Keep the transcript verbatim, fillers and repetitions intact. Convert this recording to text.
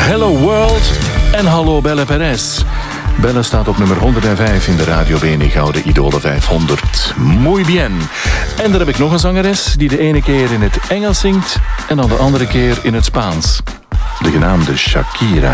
Hello World en Hallo Belle Perez. Belle staat op nummer honderdvijf in de Radio Bene Gouden Idolen vijfhonderd. Muy bien. En daar heb ik nog een zangeres die de ene keer in het Engels zingt en dan de andere keer in het Spaans. De genaamde Shakira.